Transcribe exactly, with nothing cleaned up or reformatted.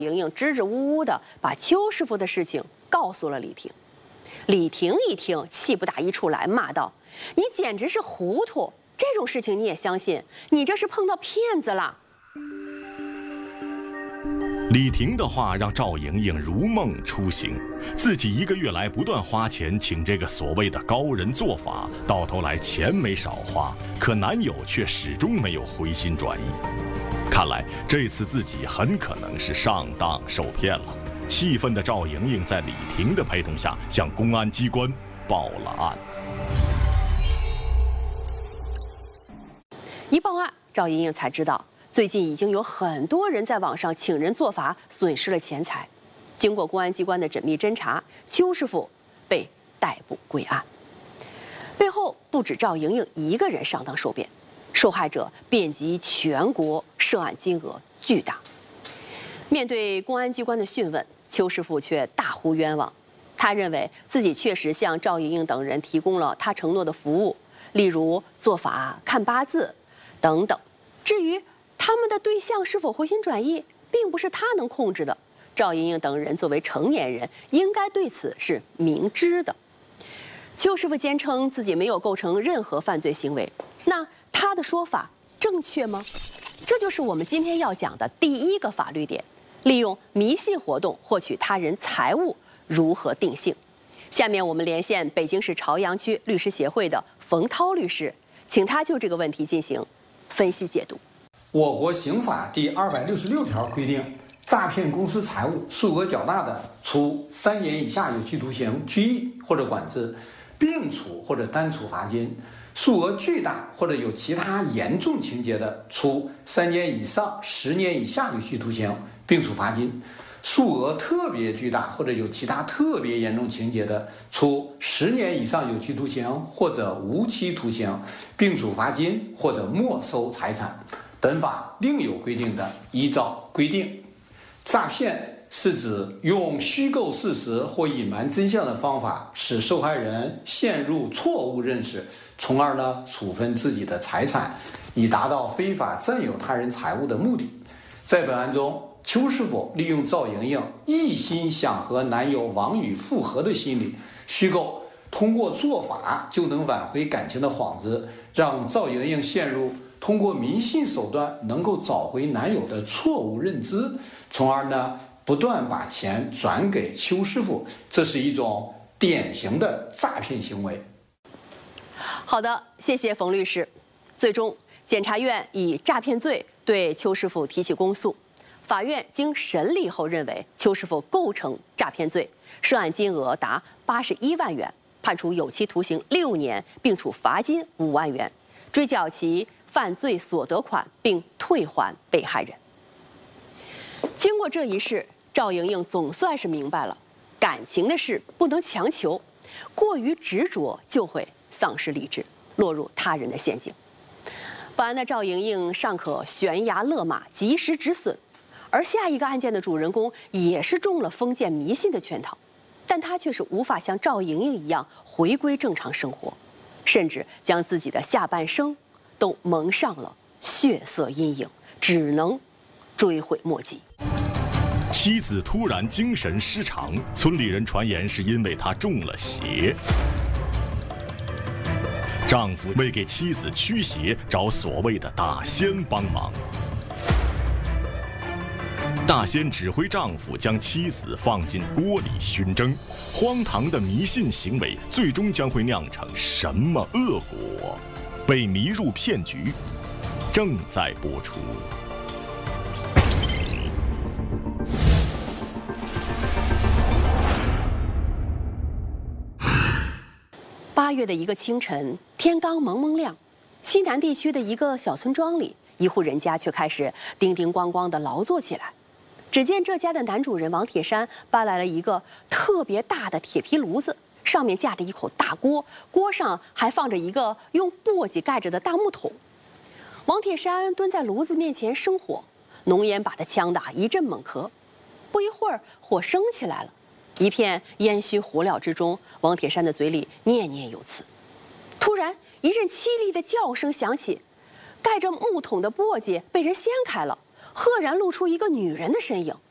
莹莹支支吾吾的把邱师傅的事情告诉了李婷。李婷一听，气不打一处来，骂道：“你简直是糊涂！这种事情你也相信？你这是碰到骗子了！” 李婷的话让赵莹莹如梦初醒，自己一个月来不断花钱请这个所谓的高人做法，到头来钱没少花，可男友却始终没有回心转意。看来这次自己很可能是上当受骗了。气愤的赵莹莹在李婷的陪同下向公安机关报了案。 一报案，赵莹莹才知道，最近已经有很多人在网上请人做法，损失了钱财。经过公安机关的缜密侦查，邱师傅被逮捕归案。背后不止赵莹莹一个人上当受骗，受害者遍及全国，涉案金额巨大。面对公安机关的讯问，邱师傅却大呼冤枉。他认为自己确实向赵莹莹等人提供了他承诺的服务，例如做法、看八字等等。至于他们的对象是否回心转意，并不是他能控制的。赵莹莹等人作为成年人，应该对此是明知的。邱师傅坚称自己没有构成任何犯罪行为，那他的说法正确吗？这就是我们今天要讲的第一个法律点：利用迷信活动获取他人财物如何定性？下面我们连线北京市朝阳区律师协会的冯涛律师，请他就这个问题进行分析解读。 我国刑法第二百六十六条规定，诈骗公私财物数额较大的，处三年以下有期徒刑、拘役或者管制，并处或者单处罚金；数额巨大或者有其他严重情节的，处三年以上十年以下有期徒刑，并处罚金；数额特别巨大或者有其他特别严重情节的，处十年以上有期徒刑或者无期徒刑，并处罚金或者没收财产。本法另有规定的，依照规定。诈骗是指用虚构事实或隐瞒真相的方法，使受害人陷入错误认识，从而呢处分自己的财产，以达到非法占有他人财物的目的。在本案中，邱师傅利用赵莹莹一心想和男友王宇复合的心理，虚构通过做法就能挽回感情的幌子，让赵莹莹陷入通过迷信手段能够找回男友的错误认知，从而呢不断把钱转给邱师傅，这是一种典型的诈骗行为。 好的，谢谢冯律师。最终，检察院以诈骗罪对邱师傅提起公诉。法院经审理后认为，邱师傅构成诈骗罪，涉案金额达八十一万元，判处有期徒刑六年，并处罚金五万元，追缴其犯罪所得款，并退还被害人。经过这一事，赵莹莹总算是明白了，感情的事不能强求，过于执着就会丧失理智，落入他人的陷阱。本案的赵莹莹尚可悬崖勒马，及时止损，而下一个案件的主人公也是中了封建迷信的圈套，但他却是无法像赵莹莹一样回归正常生活，甚至将自己的下半生都蒙上了血色阴影，只能追悔莫及。 妻子突然精神失常，村里人传言是因为她中了邪。丈夫为给妻子驱邪，找所谓的大仙帮忙。大仙指挥丈夫将妻子放进锅里熏蒸，荒唐的迷信行为最终将会酿成什么恶果？被迷入骗局，正在播出。 八月的一个清晨，天刚蒙蒙亮，西南地区的一个小村庄里，一户人家却开始叮叮咣咣地劳作起来。只见这家的男主人王铁山搬来了一个特别大的铁皮炉子，上面架着一口大锅，锅上还放着一个用簸箕盖着的大木桶。王铁山蹲在炉子面前生火，浓烟把他呛得一阵猛咳。不一会儿，火升起来了，一片烟熏火燎之中，王铁山的嘴里念念有词。突然，一阵凄厉的叫声响起，盖着木桶的簸箕被人掀开了，赫然露出一个女人的身影。